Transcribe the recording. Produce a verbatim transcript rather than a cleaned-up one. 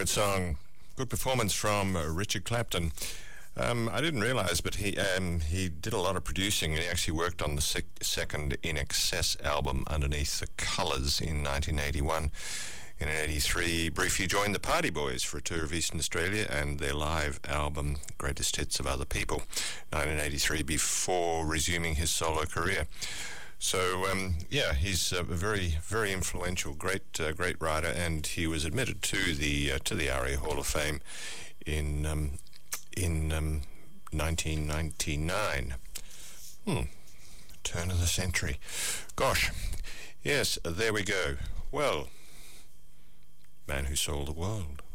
Good song, good performance from uh, Richard Clapton. Um, I didn't realise, but he um, he did a lot of producing, and he actually worked on the sec- second In Excess album, Underneath the Colours, in nineteen eighty-one. In eighty-three, he briefly joined the Party Boys for a tour of Eastern Australia and their live album, Greatest Hits of Other People, nineteen eighty-three, before resuming his solo career. So, um, yeah, he's a very, very influential, great, uh, great writer, and he was admitted to the uh, to the ARIA Hall of Fame in um, in um, nineteen ninety-nine. Hmm, turn of the century. Gosh, yes, there we go. Well, Man Who Sold the World.